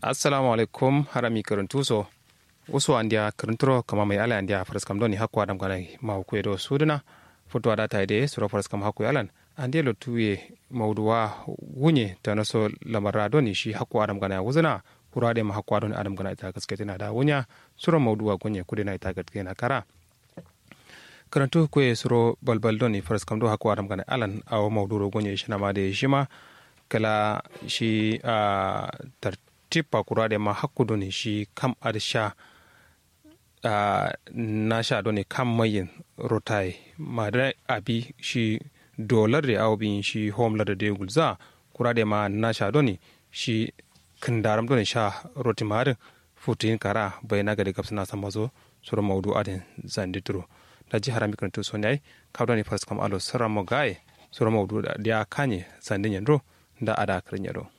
assalamu alaikum harami karantuso uso andia karanturo kama mai ala andia faras kam doni hakwa dam kana ma ku edo suduna foto ada taide suro faras kam hakku alan andia lo tuye mawduwa wunye tanaso lamara doni shi hakwa dam kana wuzuna kurade ma hakwa doni adam kana ita gaskete da wunya suro mawduwa gunye kudina ita gaskete na kara karantu ku suro balbal doni faras kam do hakwa dam kana alan aw mawduro gunye shi na ma de shima kala shi tippa kurade ma hakkudo ne shi kam arsha na sha ne kam mayin rotai ma da abi shi dolar da awbin shi homelar da gulza kurade ma na sha ne shi kindaram ne sha roti mar futin kara bayna ga de kapsana samazo sura mawdu adin zanditro da ji harami kan to sonai kawda ne fas kam alo sara mo gai sura mawdu da kanye zandin yandro da ada krinyaro